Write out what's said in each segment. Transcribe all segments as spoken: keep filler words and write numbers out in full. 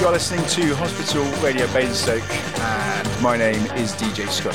You're listening to Hospital Radio Basingstoke, and my name is D J Scotty.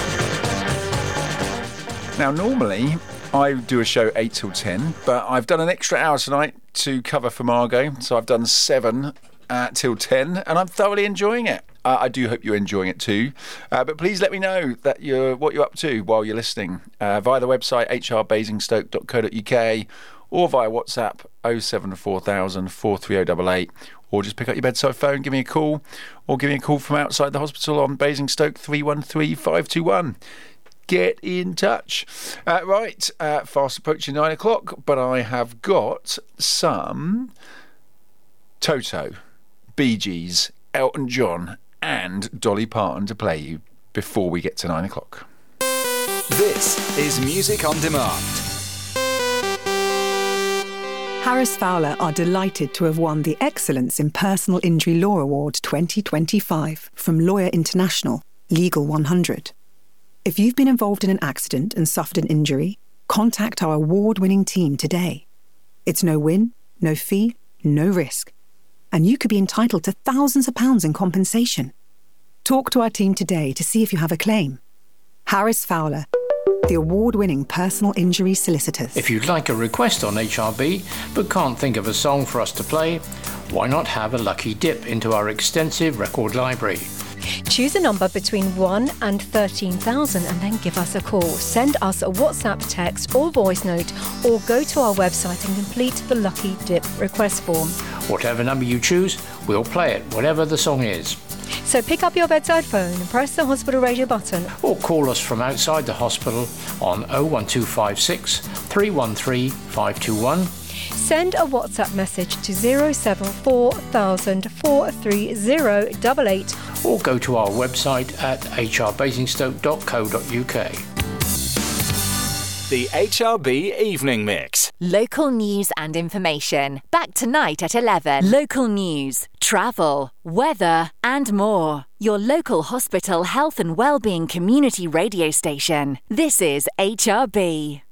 Now, normally I do a show eight till ten, but I've done an extra hour tonight to cover for Margot, so I've done seven uh, till ten, and I'm thoroughly enjoying it. Uh, I do hope you're enjoying it too. Uh, but please let me know that you're what you're up to while you're listening uh, via the website h r basingstoke dot co dot u k or via WhatsApp oh seven four thousand, four three oh eight eight, or just pick up your bedside phone, give me a call, or give me a call from outside the hospital on Basingstoke three one three, five two one. Get in touch. Uh, right, uh, fast approaching nine o'clock, but I have got some Toto, Bee Gees, Elton John and Dolly Parton to play you before we get to nine o'clock. This is Music on Demand. Harris Fowler are delighted to have won the Excellence in Personal Injury Law Award twenty twenty-five from Lawyer International, Legal one hundred. If you've been involved in an accident and suffered an injury, contact our award-winning team today. It's no win, no fee, no risk. And you could be entitled to thousands of pounds in compensation. Talk to our team today to see if you have a claim. Harris Fowler, the award-winning personal injury solicitors. If you'd like a request on H R B but can't think of a song for us to play, why not have a lucky dip into our extensive record library? Choose a number between one and thirteen thousand and then give us a call. Send us a WhatsApp text or voice note, or go to our website and complete the Lucky Dip request form. Whatever number you choose, we'll play it, whatever the song is. So pick up your bedside phone and press the hospital radio button. Or call us from outside the hospital on oh one two five six, three one three, five two one. Send a WhatsApp message to zero seven four thousand, four three zero eight eight. Or go to our website at h r basingstoke dot co dot u k. The H R B Evening Mix. Local news and information. Back tonight at eleven. Local news, travel, weather and more. Your local hospital health and wellbeing community radio station. This is H R B.